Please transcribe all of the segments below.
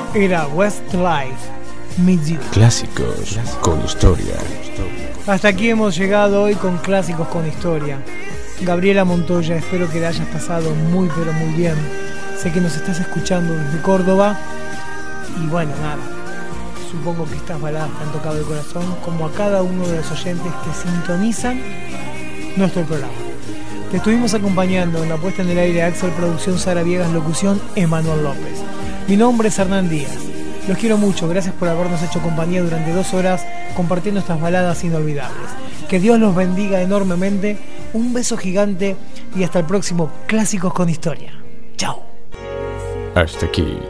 era Westlife, Meets You. Clásicos con historia. Hasta aquí hemos llegado hoy con Clásicos con Historia. Gabriela Montoya, espero que la hayas pasado muy pero muy bien. Sé que nos estás escuchando desde Córdoba. Y bueno, nada, supongo que estas baladas te han tocado el corazón, como a cada uno de los oyentes que sintonizan nuestro programa. Te estuvimos acompañando en la puesta en el aire Axel, producción Sara Viegas, locución Emanuel López. Mi nombre es Hernán Díaz. Los quiero mucho, gracias por habernos hecho compañía durante 2 horas compartiendo estas baladas inolvidables. Que Dios los bendiga enormemente, un beso gigante y hasta el próximo Clásicos con Historia. Chao. Hasta aquí.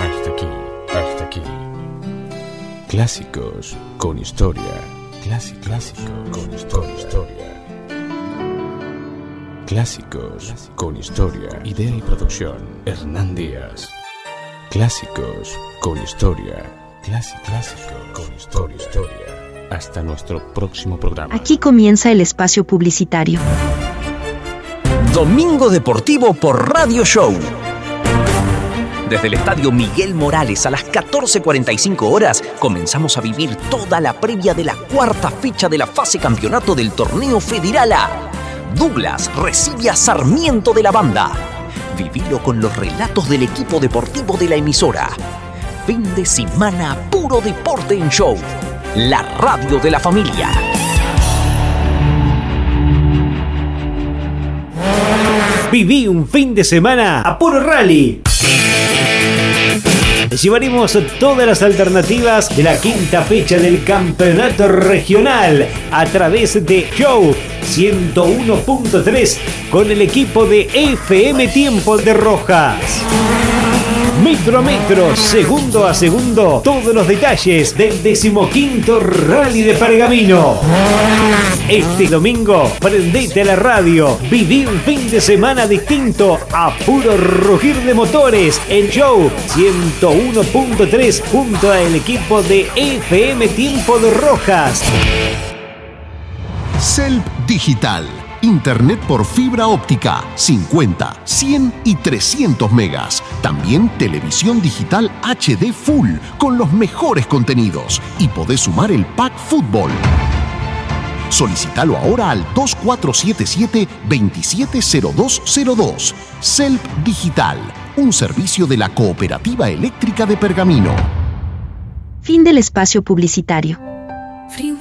Clásicos con Historia. Clásicos con Historia. Clásicos con Historia. Idea y producción Hernán Díaz. Clásicos con Historia. Clásico con Historia. Hasta nuestro próximo programa. Aquí comienza el espacio publicitario. Domingo Deportivo por Radio Show. Desde el Estadio Miguel Morales a las 14:45 horas comenzamos a vivir toda la previa de la 4ª fecha de la fase campeonato del Torneo Federal A. Douglas recibe a Sarmiento de la Banda. Vivilo con los relatos del equipo deportivo de la emisora. Fin de semana puro deporte en show. La radio de la familia. Viví un fin de semana a puro rally. Llevaremos todas las alternativas de la 5ª fecha del campeonato regional a través de Show 101.3 con el equipo de FM Tiempo de Rojas. Metro a metro, segundo a segundo, todos los detalles del 15º Rally de Pergamino. Este domingo, prendete a la radio, viví un fin de semana distinto a puro rugir de motores en Show 101.3 junto al equipo de FM Tiempo de Rojas. CELP Digital. Internet por fibra óptica, 50, 100 y 300 megas. También televisión digital HD Full con los mejores contenidos. Y podés sumar el pack fútbol. Solicítalo ahora al 2477-270202. CELP Digital, un servicio de la Cooperativa Eléctrica de Pergamino. Fin del espacio publicitario.